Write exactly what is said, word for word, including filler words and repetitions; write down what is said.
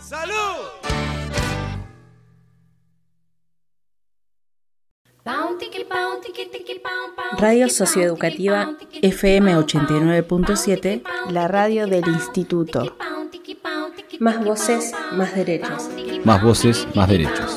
¡Salud! Radio Socioeducativa F M ochenta y nueve punto siete, la radio del Instituto. Más voces, más derechos. Más voces, más derechos.